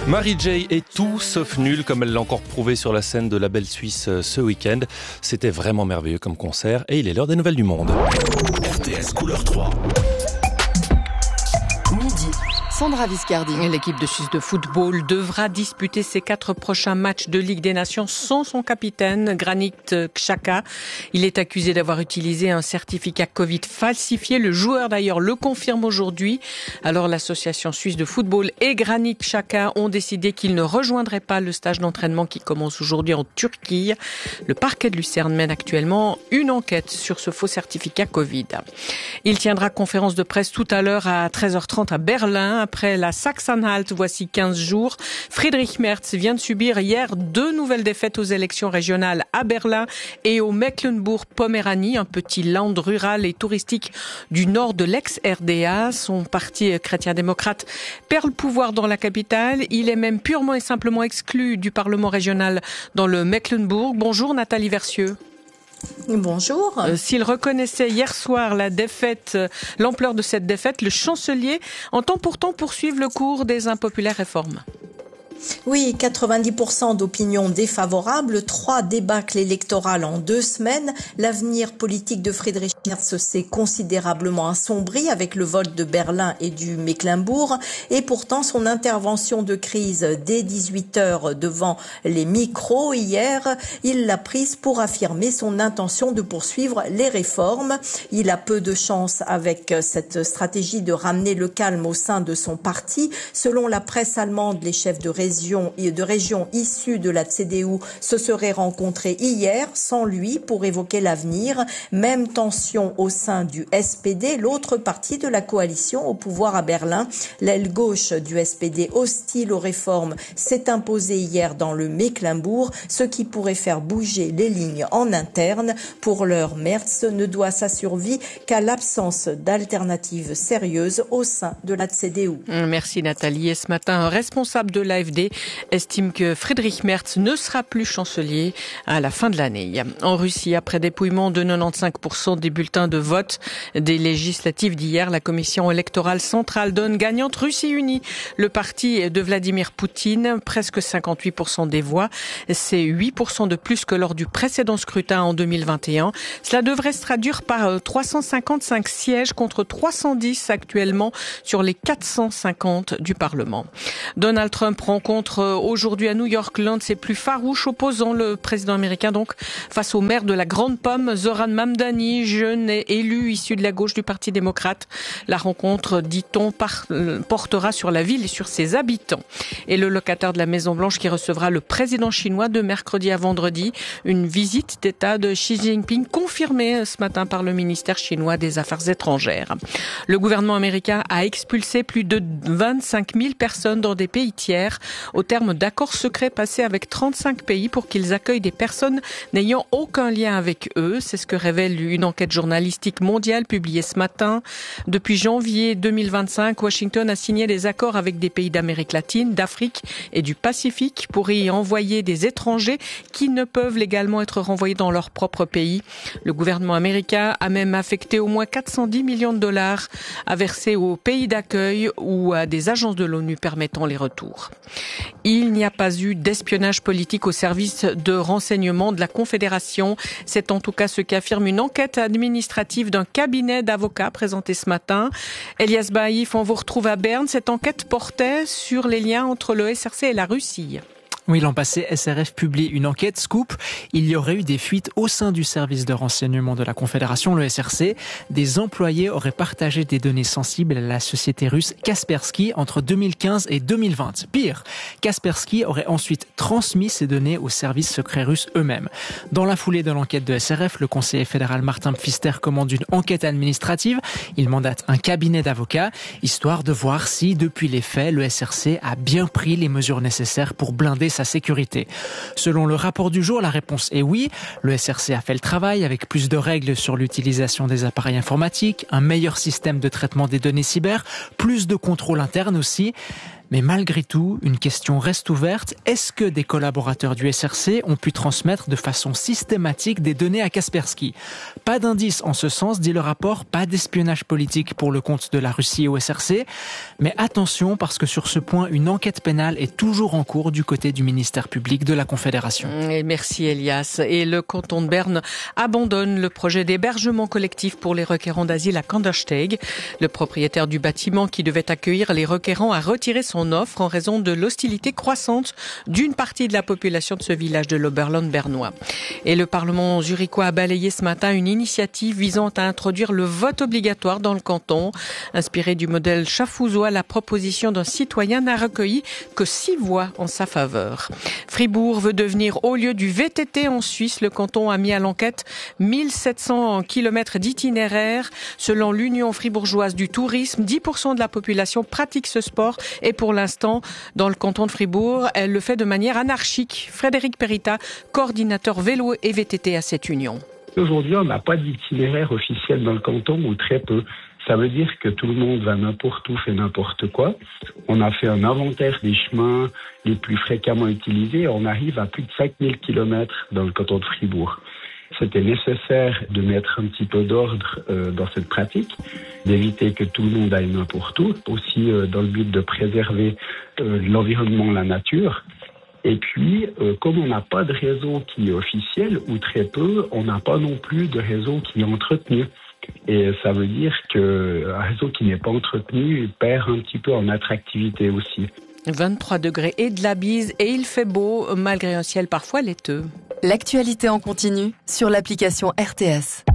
Mary-J est tout sauf nulle, comme elle l'a encore prouvé sur la scène de la Belle Suisse ce week-end. C'était vraiment merveilleux comme concert et il est l'heure des nouvelles du monde. RTS Couleur 3. Midi. Sandra Viscardi. L'équipe de Suisse de football devra disputer ses 4 prochains matchs de Ligue des Nations sans son capitaine, Granit Xhaka. Il est accusé d'avoir utilisé un certificat Covid falsifié. Le joueur d'ailleurs le confirme aujourd'hui. Alors l'association suisse de football et Granit Xhaka ont décidé qu'ils ne rejoindraient pas le stage d'entraînement qui commence aujourd'hui en Turquie. Le parquet de Lucerne mène actuellement une enquête sur ce faux certificat Covid. Il tiendra conférence de presse tout à l'heure à 13h30 à Berlin. Après la Sachsen-Anhalt, voici 15 jours. Friedrich Merz vient de subir hier 2 nouvelles défaites aux élections régionales à Berlin et au Mecklembourg-Poméranie, un petit land rural et touristique du nord de l'ex-RDA. Son parti chrétien-démocrate perd le pouvoir dans la capitale. Il est même purement et simplement exclu du Parlement régional dans le Mecklembourg. Bonjour Nathalie Versieux. Bonjour. S'il reconnaissait hier soir la défaite, l'ampleur de cette défaite, le chancelier entend pourtant poursuivre le cours des impopulaires réformes. Oui, 90% d'opinions défavorables, 3 débâcles électorales en 2 semaines. L'avenir politique de Friedrich Merz s'est considérablement assombri avec le vote de Berlin et du Mecklembourg. Et pourtant, son intervention de crise dès 18h devant les micros hier, il l'a prise pour affirmer son intention de poursuivre les réformes. Il a peu de chance avec cette stratégie de ramener le calme au sein de son parti. Selon la presse allemande, les chefs de régions issues de la CDU se seraient rencontrés hier sans lui pour évoquer l'avenir. Même tension au sein du SPD, l'autre parti de la coalition au pouvoir à Berlin. L'aile gauche du SPD hostile aux réformes s'est imposée hier dans le Mecklembourg, ce qui pourrait faire bouger les lignes en interne. Pour l'heure, Merz ne doit sa survie qu'à l'absence d'alternatives sérieuses au sein de la CDU. Merci Nathalie. Et ce matin, un responsable de l'AfD estime que Friedrich Merz ne sera plus chancelier à la fin de l'année. En Russie, après dépouillement de 95% des bulletins de vote des législatives d'hier, la commission électorale centrale donne gagnante Russie Unie. Le parti de Vladimir Poutine, presque 58% des voix. C'est 8% de plus que lors du précédent scrutin en 2021. Cela devrait se traduire par 355 sièges contre 310 actuellement sur les 450 du Parlement. Donald Trump rencontre aujourd'hui à New York l'un de ses plus farouches opposants, le président américain donc, face au maire de la Grande Pomme, Zoran Mamdani, jeune et élu issu de la gauche du Parti démocrate. La rencontre, dit-on, portera sur la ville et sur ses habitants. Et le locataire de la Maison-Blanche qui recevra le président chinois de mercredi à vendredi. Une visite d'État de Xi Jinping confirmée ce matin par le ministère chinois des Affaires étrangères. Le gouvernement américain a expulsé plus de 25 000 personnes dans des pays tiers au terme d'accords secrets passés avec 35 pays pour qu'ils accueillent des personnes n'ayant aucun lien avec eux. C'est ce que révèle une enquête journalistique mondiale publiée ce matin. Depuis janvier 2025, Washington a signé des accords avec des pays d'Amérique latine, d'Afrique et du Pacifique pour y envoyer des étrangers qui ne peuvent légalement être renvoyés dans leur propre pays. Le gouvernement américain a même affecté au moins 410 millions de dollars à verser aux pays d'accueil ou à des agences de l'ONU permettant les retours. Il n'y a pas eu d'espionnage politique au service de renseignement de la Confédération. C'est en tout cas ce qu'affirme une enquête administrative d'un cabinet d'avocats présenté ce matin. Elias Baïf, on vous retrouve à Berne. Cette enquête portait sur les liens entre le SRC et la Russie. Oui, l'an passé, SRF publie une enquête Scoop. Il y aurait eu des fuites au sein du service de renseignement de la Confédération, le SRC. Des employés auraient partagé des données sensibles à la société russe Kaspersky entre 2015 et 2020. Pire, Kaspersky aurait ensuite transmis ces données aux services secrets russes eux-mêmes. Dans la foulée de l'enquête de SRF, le conseiller fédéral Martin Pfister commande une enquête administrative. Il mandate un cabinet d'avocats, histoire de voir si, depuis les faits, le SRC a bien pris les mesures nécessaires pour blinder sa sécurité. Selon le rapport du jour, la réponse est oui. Le SRC a fait le travail avec plus de règles sur l'utilisation des appareils informatiques, un meilleur système de traitement des données cyber, plus de contrôle interne aussi. Mais malgré tout, une question reste ouverte. Est-ce que des collaborateurs du SRC ont pu transmettre de façon systématique des données à Kaspersky ? Pas d'indice en ce sens, dit le rapport, pas d'espionnage politique pour le compte de la Russie au SRC. Mais attention, parce que sur ce point, une enquête pénale est toujours en cours du côté du ministère public de la Confédération. Et merci Elias. Et le canton de Berne abandonne le projet d'hébergement collectif pour les requérants d'asile à Kandersteg. Le propriétaire du bâtiment qui devait accueillir les requérants a retiré son offre en raison de l'hostilité croissante d'une partie de la population de ce village de l'Oberland bernois. Et le Parlement zurichois a balayé ce matin une initiative visant à introduire le vote obligatoire dans le canton. Inspiré du modèle schaffhausois, la proposition d'un citoyen n'a recueilli que 6 voix en sa faveur. Fribourg veut devenir haut lieu du VTT en Suisse. Le canton a mis à l'enquête 1700 km d'itinéraires. Selon l'Union fribourgeoise du tourisme, 10% de la population pratique ce sport et pour l'instant, dans le canton de Fribourg, elle le fait de manière anarchique. Frédéric Perita, coordinateur vélo et VTT à cette union. Aujourd'hui, on n'a pas d'itinéraire officiel dans le canton, ou très peu. Ça veut dire que tout le monde va n'importe où, fait n'importe quoi. On a fait un inventaire des chemins les plus fréquemment utilisés. On arrive à plus de 5000 km dans le canton de Fribourg. C'était nécessaire de mettre un petit peu d'ordre dans cette pratique, d'éviter que tout le monde aille n'importe où, aussi dans le but de préserver l'environnement, la nature. Et puis, comme on n'a pas de réseau qui est officiel, ou très peu, on n'a pas non plus de réseau qui est entretenu. Et ça veut dire qu'un réseau qui n'est pas entretenu perd un petit peu en attractivité aussi. 23 degrés et de la bise et il fait beau malgré un ciel parfois laiteux. L'actualité en continu sur l'application RTS.